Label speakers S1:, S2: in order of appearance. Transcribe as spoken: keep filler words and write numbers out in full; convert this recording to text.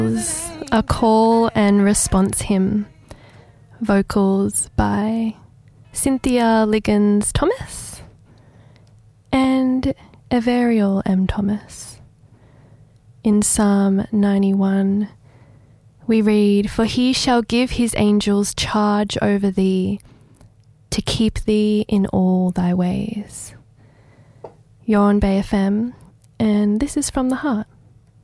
S1: A call and response hymn. Vocals by Cynthia Liggins Thomas and Everiel M. Thomas. In Psalm ninety-one, we read, "For he shall give his angels charge over thee, to keep thee in all thy ways." You're on Bay F M, and this is From the Heart.